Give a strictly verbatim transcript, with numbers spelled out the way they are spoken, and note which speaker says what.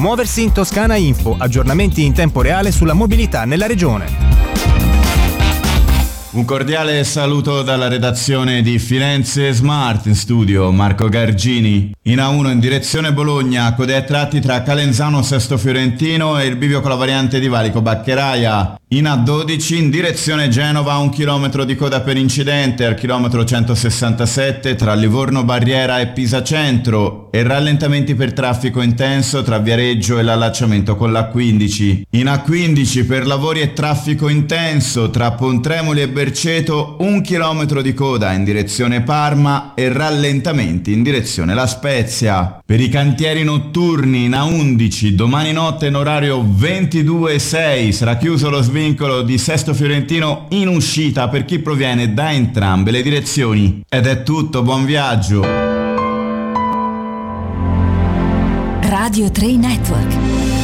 Speaker 1: Muoversi in Toscana Info, aggiornamenti in tempo reale sulla mobilità nella regione.
Speaker 2: Un cordiale saluto dalla redazione di Firenze Smart, in studio Marco Gargini. In A uno in direzione Bologna, code a tratti tra Calenzano Sesto Fiorentino e il bivio con la variante di Valico Baccheraia. In A dodici in direzione Genova, un chilometro di coda per incidente al chilometro centosessantasette tra Livorno Barriera e Pisa Centro e rallentamenti per traffico intenso tra Viareggio e l'allacciamento con l'A quindici. In A quindici per lavori e traffico intenso tra Pontremoli e Berceto, un chilometro di coda in direzione Parma e rallentamenti in direzione La Spezia. Per i cantieri notturni in A undici, domani notte in orario ventidue e sei sarà chiuso lo svincolo di Sesto Fiorentino in uscita per chi proviene da entrambe le direzioni. Ed è tutto, buon viaggio!
Speaker 3: Radio tre Network.